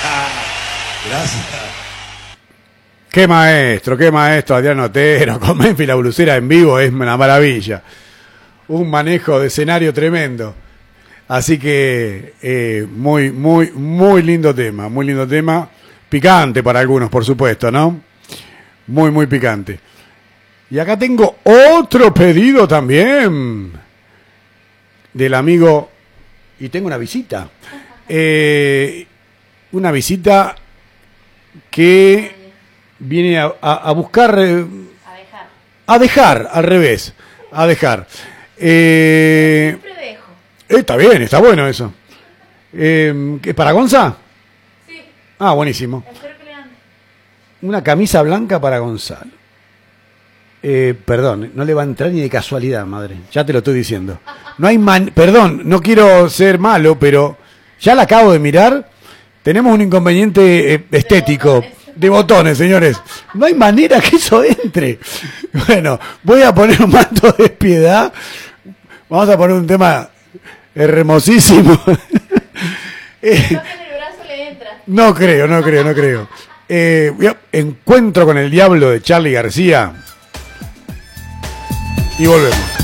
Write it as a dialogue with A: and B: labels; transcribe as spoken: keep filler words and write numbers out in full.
A: Gracias.
B: Qué maestro, qué maestro Adrián Otero, con Memphis la blusera en vivo es una maravilla. Un manejo de escenario tremendo. Así que eh, muy, muy, muy lindo tema, muy lindo tema. Picante para algunos, por supuesto, ¿no? Muy, muy picante. Y acá tengo otro pedido también del amigo, y tengo una visita. Eh, una visita que viene a, a, a buscar, eh,
C: A dejar.
B: a dejar, al revés, a dejar. Eh,
C: Siempre dejo.
B: eh, está bien, está bueno eso. Eh, ¿qué, ¿Para Gonza?
C: Sí.
B: Ah, buenísimo.
C: Espero que le ande.
B: Una camisa blanca para Gonzalo. Eh, perdón, no le va a entrar ni de casualidad, madre. Ya te lo estoy diciendo. No hay man... Perdón, no quiero ser malo, pero ya la acabo de mirar. Tenemos un inconveniente eh, estético. De botones, señores. No hay manera que eso entre. Bueno, voy a poner un manto de piedad. Vamos a poner un tema hermosísimo. eh,
C: El brazo le entra.
B: no creo, no creo, no creo. Eh, Encuentro con el diablo de Charly García. Y volvemos.